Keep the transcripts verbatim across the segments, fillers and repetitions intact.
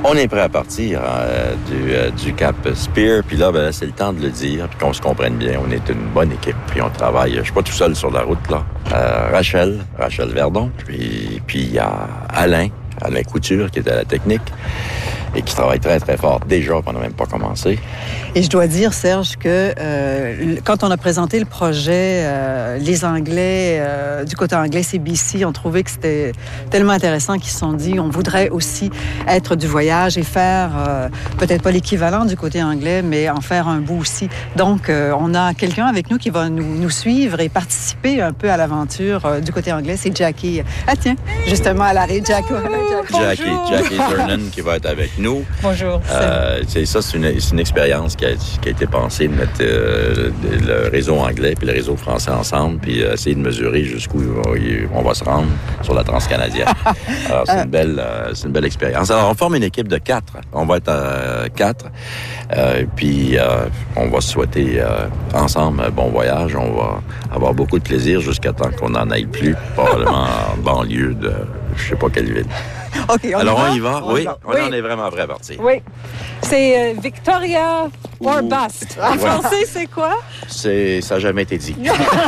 On est prêt à partir euh, du, euh, du Cap Spear, puis là, ben, c'est le temps de le dire, puis qu'on se comprenne bien. On est une bonne équipe, puis on travaille. Je suis pas tout seul sur la route, là. Euh, Rachel, Rachel Verdon, puis puis il y a Alain, Alain Couture, qui est à la technique, et qui travaille très, très fort déjà, qu'on n'a même pas commencé. Et je dois dire, Serge, que euh, quand on a présenté le projet, euh, les Anglais, euh, du côté anglais, C B C, ont trouvé que c'était tellement intéressant qu'ils se sont dit, on voudrait aussi être du voyage et faire, euh, peut-être pas l'équivalent du côté anglais, mais en faire un bout aussi. Donc, euh, on a quelqu'un avec nous qui va nous, nous suivre et participer un peu à l'aventure euh, du côté anglais, c'est Jackie. Ah tiens, justement, à l'arrêt, Jackie. Jackie, Jackie Turnan qui va être avec nous. Bonjour. Euh, c'est ça, c'est une, c'est une expérience qui a, qui a été pensée de mettre euh, le, le réseau anglais puis le réseau français ensemble, puis euh, essayer de mesurer jusqu'où on va se rendre sur la transcanadienne. Alors, c'est une belle, euh, c'est une belle expérience. Alors, on forme une équipe de quatre. On va être euh, quatre. Euh, puis, euh, on va se souhaiter euh, ensemble un bon voyage. On va avoir beaucoup de plaisir jusqu'à temps qu'on n'en aille plus, probablement en banlieue de je sais pas quelle ville. Okay, on Alors, y va? on y va? On oui, y va. on Oui. en est vraiment prêt à partir. Oui. C'est euh, Victoria or bust. En Ouais. français, c'est quoi? C'est, ça n'a jamais été dit.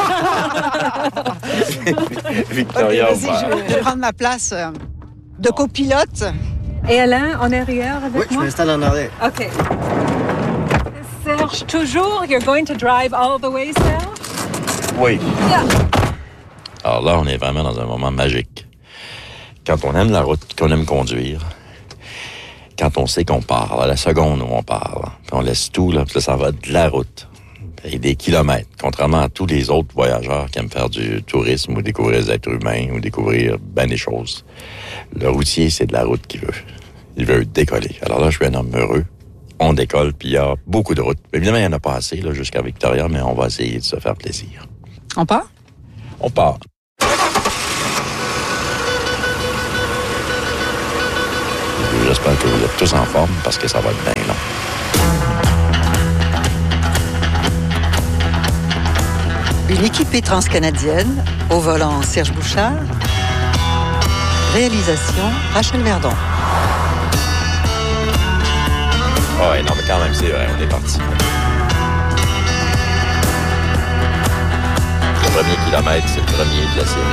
Victoria, Okay, vas-y, je, vais, je vais prendre ma place euh, de copilote. Et Alain, en arrière avec Oui, je moi? m'installe en arrière. OK. Serge, toujours, you're going to drive all the way, Serge? oui. Yeah. Alors là, on est vraiment dans un moment magique. Quand on aime la route, qu'on aime conduire, quand on sait qu'on part, à la seconde où on part, puis on laisse tout, là, puis là, ça va de la route. Et des kilomètres, contrairement à tous les autres voyageurs qui aiment faire du tourisme ou découvrir les êtres humains ou découvrir bien des choses. Le routier, c'est de la route qu'il veut. Il veut décoller. Alors là, je suis un homme heureux. On décolle, puis il y a beaucoup de routes. Évidemment, il n'y en a pas assez là, jusqu'à Victoria, mais on va essayer de se faire plaisir. On part? On part. J'espère que vous êtes tous en forme parce que ça va être bien long. Une équipée transcanadienne, au volant Serge Bouchard, réalisation Rachel Verdon. Ah ouais, non, mais quand même, c'est vrai, on est parti. Le premier kilomètre, c'est le premier de la série.